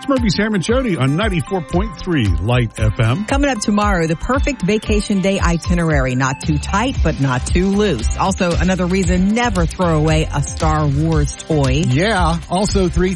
It's Murphy, Sam, and Jody on 94.3 Light FM. Coming up tomorrow, the perfect vacation day itinerary. Not too tight, but not too loose. Also, another reason never throw away a Star Wars toy. Yeah. Also, 3